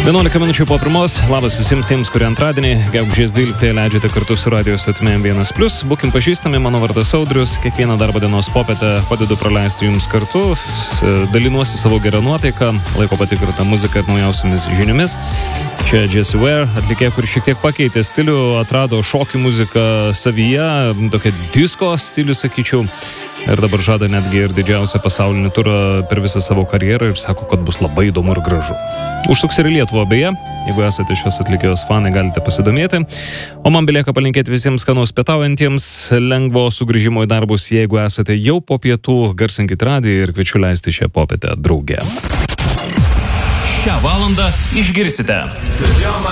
11 minučių po pirmos. Labas visiems tiems, kurie antradienį, gegužės 12 leidžiate kartu su Radio Stotimi M1+. Būkim pažįstami, mano vardas Audrius. Kiekvieną darbo dienos popietę padedu praleisti jums kartu. Dalinuosi savo gerą nuotaiką, laiko patikrinta muzika ir naujausiomis žiniomis. Čia Jessie Ware, atlikėja, kuri šiek tiek pakeitė stilių, atrado šokį muziką savyje, tokia disko stilių, sakyčiau. Ir dabar žada netgi ir didžiausią pasaulinį turą per visą savo karjerą ir sako, kad bus labai įdomu ir gražu. Užsuks ir į Lietuvą beje, jeigu esate šios atlikėjos fanai, galite pasidomėti. O man belieka palinkėti visiems skanaus pietaujantiems, lengvo sugrįžimo į darbus, jeigu esate jau po pietų, garsinkit radiją ir kviečiu leisti šią popietę drauge. Šią valandą išgirsite.